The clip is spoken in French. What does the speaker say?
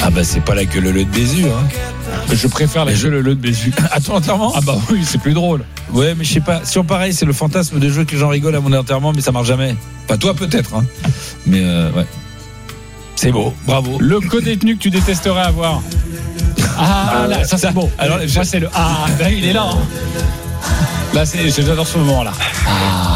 Ah bah c'est pas la queue leu de Bézu, hein. Je préfère la queue leu de Bézu. À ton enterrement ? Ah bah oui, c'est plus drôle. Ouais, mais je sais pas. Si on pareil, c'est le fantasme de jeu que les gens rigolent à mon enterrement, mais ça marche jamais. Enfin, toi peut-être, hein. Mais ouais. C'est beau, bravo. Le co-détenu que tu détesterais avoir. Ah là, ça c'est beau. Alors, moi c'est le. Ah, là il est là. Hein. Là, j'adore ce moment-là.